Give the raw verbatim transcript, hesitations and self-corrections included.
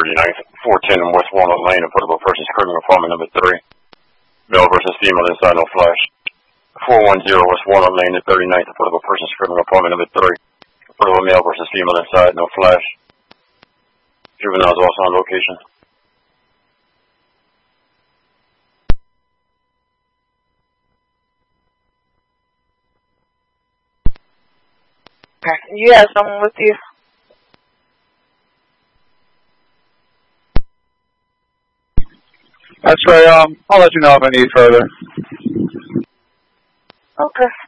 thirty-ninth, four ten West Walnut Lane, affordable person screaming apartment number three. Male versus female inside, no flash. four one zero West Walnut Lane, the thirty-ninth, affordable person screaming apartment number three. Affordable male versus female inside, no flash. Juveniles also on location. Okay. You have someone with you? That's right. Um, I'll let you know if I need further. Okay.